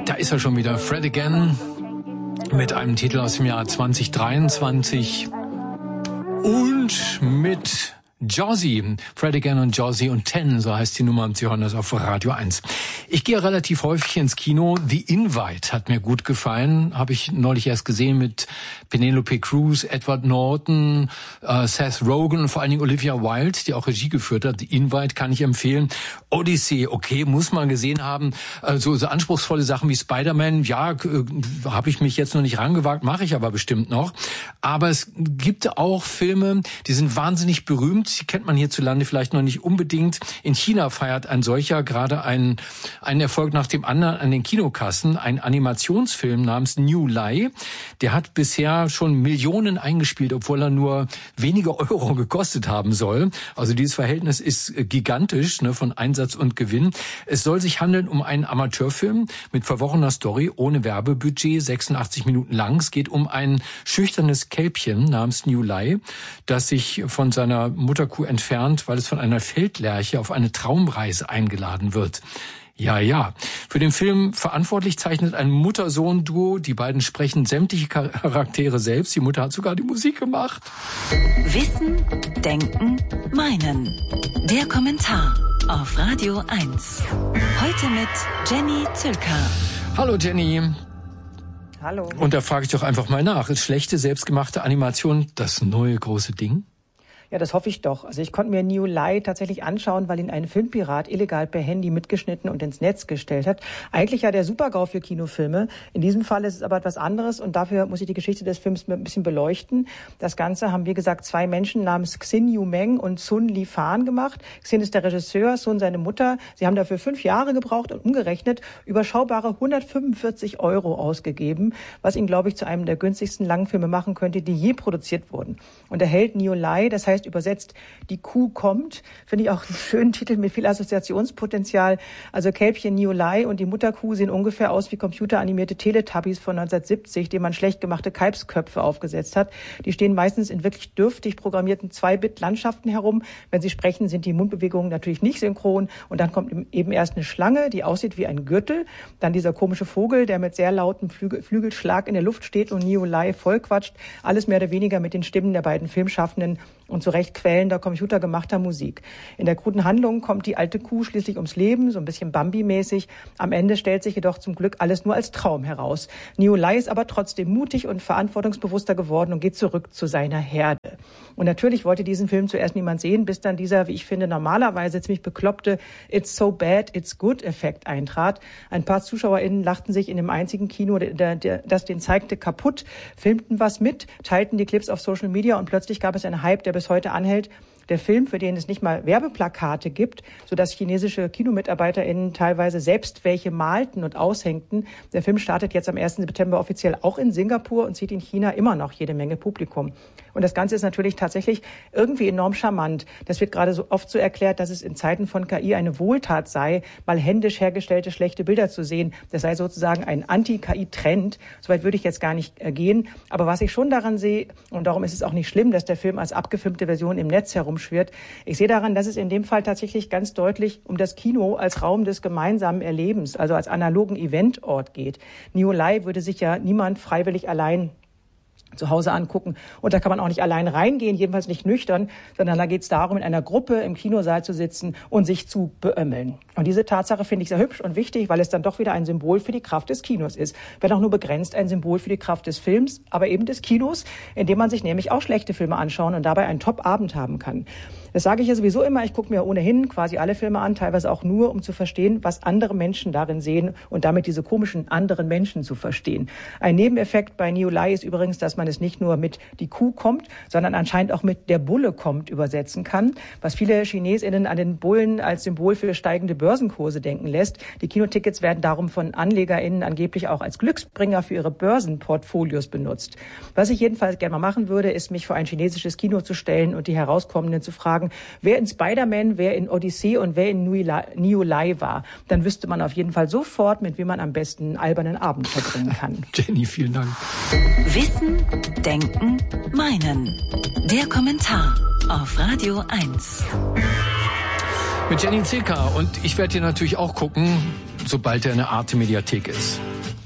Da ist er schon wieder, Fred Again, mit einem Titel aus dem Jahr 2023 und mit Josie, Fred Again und Josie und 10, so heißt die Nummer, und Sie hören das auf Radio 1. Ich gehe relativ häufig ins Kino. The Invite hat mir gut gefallen, habe ich neulich erst gesehen mit Penelope Cruz, Edward Norton, Seth Rogen und vor allen Dingen Olivia Wilde, die auch Regie geführt hat. The Invite kann ich empfehlen. Odyssey, okay, muss man gesehen haben. So anspruchsvolle Sachen wie Spider-Man, ja, habe ich mich jetzt noch nicht rangewagt, mache ich aber bestimmt noch. Aber es gibt auch Filme, die sind wahnsinnig berühmt. Die kennt man hierzulande vielleicht noch nicht unbedingt. In China feiert ein solcher gerade einen Erfolg nach dem anderen an den Kinokassen. Ein Animationsfilm namens New Lie. Der hat bisher schon Millionen eingespielt, obwohl er nur wenige Euro gekostet haben soll. Also dieses Verhältnis ist gigantisch, ne, von Einsatz und Gewinn. Es soll sich handeln um einen Amateurfilm mit verworrener Story, ohne Werbebudget, 86 Minuten lang. Es geht um ein schüchternes Kälbchen namens New Lie, das sich von seiner Mutterkuh entfernt, weil es von einer Feldlerche auf eine Traumreise eingeladen wird. Ja. Für den Film verantwortlich zeichnet ein Mutter-Sohn-Duo. Die beiden sprechen sämtliche Charaktere selbst. Die Mutter hat sogar die Musik gemacht. Wissen, Denken, Meinen. Der Kommentar auf Radio 1. Heute mit Jenny Zülker. Hallo Jenny. Hallo. Und da frage ich doch einfach mal nach. Ist schlechte, selbstgemachte Animation das neue große Ding? Ja, das hoffe ich doch. Also ich konnte mir New Lie tatsächlich anschauen, weil ihn ein Filmpirat illegal per Handy mitgeschnitten und ins Netz gestellt hat. Eigentlich ja der Super-GAU für Kinofilme. In diesem Fall ist es aber etwas anderes und dafür muss ich die Geschichte des Films ein bisschen beleuchten. Das Ganze haben, wie gesagt, zwei Menschen namens Xin Yumeng und Sun Lifan gemacht. Xin ist der Regisseur, Sun seine Mutter. Sie haben dafür 5 Jahre gebraucht und umgerechnet überschaubare 145 Euro ausgegeben, was ihn, glaube ich, zu einem der günstigsten Langfilme machen könnte, die je produziert wurden. Und er hält New Lie, das heißt übersetzt, die Kuh kommt. Finde ich auch einen schönen Titel mit viel Assoziationspotenzial. Also Kälbchen New Lie und die Mutterkuh sehen ungefähr aus wie computeranimierte Teletubbies von 1970, denen man schlecht gemachte Kalbsköpfe aufgesetzt hat. Die stehen meistens in wirklich dürftig programmierten 2-Bit-Landschaften herum. Wenn sie sprechen, sind die Mundbewegungen natürlich nicht synchron. Und dann kommt eben erst eine Schlange, die aussieht wie ein Gürtel. Dann dieser komische Vogel, der mit sehr lautem Flügelschlag in der Luft steht und New Lie vollquatscht. Alles mehr oder weniger mit den Stimmen der beiden Filmschaffenden und zu Recht quälender, computergemachter Musik. In der kruden Handlung kommt die alte Kuh schließlich ums Leben, so ein bisschen Bambi-mäßig. Am Ende stellt sich jedoch zum Glück alles nur als Traum heraus. New Lie ist aber trotzdem mutig und verantwortungsbewusster geworden und geht zurück zu seiner Herde. Und natürlich wollte diesen Film zuerst niemand sehen, bis dann dieser, wie ich finde, normalerweise ziemlich bekloppte It's so bad, it's good Effekt eintrat. Ein paar ZuschauerInnen lachten sich in dem einzigen Kino, das den zeigte, kaputt, filmten was mit, teilten die Clips auf Social Media und plötzlich gab es einen Hype, der bis heute anhält. Der Film, für den es nicht mal Werbeplakate gibt, sodass chinesische KinomitarbeiterInnen teilweise selbst welche malten und aushängten. Der Film startet jetzt am 1. September offiziell auch in Singapur und zieht in China immer noch jede Menge Publikum. Und das Ganze ist natürlich tatsächlich irgendwie enorm charmant. Das wird gerade so oft so erklärt, dass es in Zeiten von KI eine Wohltat sei, mal händisch hergestellte schlechte Bilder zu sehen. Das sei sozusagen ein Anti-KI-Trend. Soweit würde ich jetzt gar nicht gehen. Aber was ich schon daran sehe, und darum ist es auch nicht schlimm, dass der Film als abgefilmte Version im Netz herumschwirrt, ich sehe daran, dass es in dem Fall tatsächlich ganz deutlich um das Kino als Raum des gemeinsamen Erlebens, also als analogen Eventort geht. New Lie würde sich ja niemand freiwillig allein zu Hause angucken. Und da kann man auch nicht allein reingehen, jedenfalls nicht nüchtern, sondern da geht es darum, in einer Gruppe im Kinosaal zu sitzen und sich zu beömmeln. Und diese Tatsache finde ich sehr hübsch und wichtig, weil es dann doch wieder ein Symbol für die Kraft des Kinos ist. Wenn auch nur begrenzt ein Symbol für die Kraft des Films, aber eben des Kinos, in dem man sich nämlich auch schlechte Filme anschauen und dabei einen Top-Abend haben kann. Das sage ich ja sowieso immer. Ich gucke mir ohnehin quasi alle Filme an, teilweise auch nur, um zu verstehen, was andere Menschen darin sehen und damit diese komischen anderen Menschen zu verstehen. Ein Nebeneffekt bei New Lie ist übrigens, dass man es nicht nur mit die Kuh kommt, sondern anscheinend auch mit der Bulle kommt übersetzen kann, was viele ChinesInnen an den Bullen als Symbol für steigende Börsenkurse denken lässt. Die Kinotickets werden darum von AnlegerInnen angeblich auch als Glücksbringer für ihre Börsenportfolios benutzt. Was ich jedenfalls gerne mal machen würde, ist, mich vor ein chinesisches Kino zu stellen und die Herauskommenden zu fragen, wer in Spider-Man, wer in Odyssey und wer in New Lie war. Dann wüsste man auf jeden Fall sofort, mit wem man am besten einen albernen Abend verbringen kann. Jenny, vielen Dank. Wissen, Denken, Meinen. Der Kommentar auf Radio 1. Mit Jenny Zülker. Und ich werde hier natürlich auch gucken, sobald er eine Arte Mediathek ist.